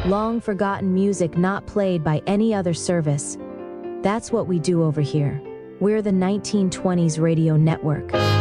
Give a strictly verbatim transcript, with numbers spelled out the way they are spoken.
long forgotten music not played by any other service. That's what we do over here. We're the nineteen twenties Radio Network.